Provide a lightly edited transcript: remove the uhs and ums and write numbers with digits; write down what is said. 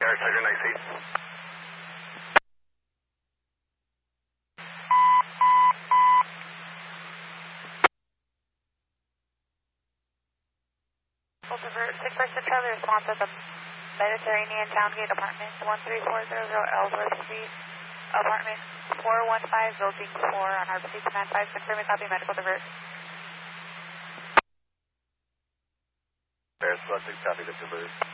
Air Tiger 9C. Divert 646 Charlie, response at the Mediterranean Towngate Apartment 13400 Ellsworth Street, Apartment 415, Building 4 on RBC Command 5, confirming copy, medical divert. Air Select 6, copy, divert.